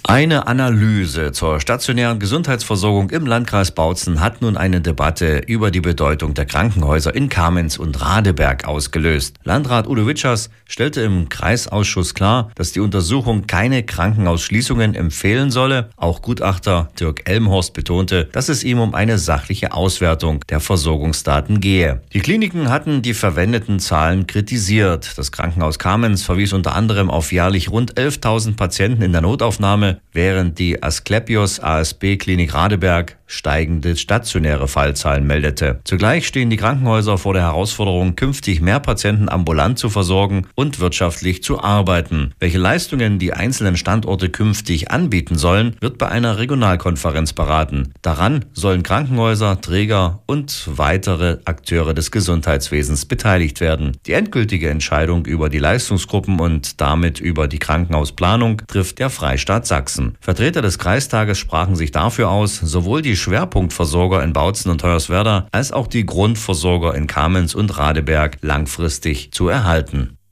Eine Analyse zur stationären Gesundheitsversorgung im Landkreis Bautzen hat nun eine Debatte über die Bedeutung der Krankenhäuser in Kamenz und Radeberg ausgelöst. Landrat Udo Witschers stellte im Kreisausschuss klar, dass die Untersuchung keine Krankenhausschließungen empfehlen solle. Auch Gutachter Dirk Elmhorst betonte, dass es ihm um eine sachliche Auswertung der Versorgungsdaten gehe. Die Kliniken hatten die verwendeten Zahlen kritisiert. Das Krankenhaus Kamenz verwies unter anderem auf jährlich rund 11.000 Patienten in der Notaufnahme, während die Asklepios ASB Klinik Radeberg steigende stationäre Fallzahlen meldete. Zugleich stehen die Krankenhäuser vor der Herausforderung, künftig mehr Patienten ambulant zu versorgen und wirtschaftlich zu arbeiten. Welche Leistungen die einzelnen Standorte künftig anbieten sollen, wird bei einer Regionalkonferenz beraten. Daran sollen Krankenhäuser, Träger und weitere Akteure des Gesundheitswesens beteiligt werden. Die endgültige Entscheidung über die Leistungsgruppen und damit über die Krankenhausplanung trifft der Freistaat Sachsen. Vertreter des Kreistages sprachen sich dafür aus, sowohl die Schwerpunktversorger in Bautzen und Hoyerswerda als auch die Grundversorger in Kamenz und Radeberg langfristig zu erhalten.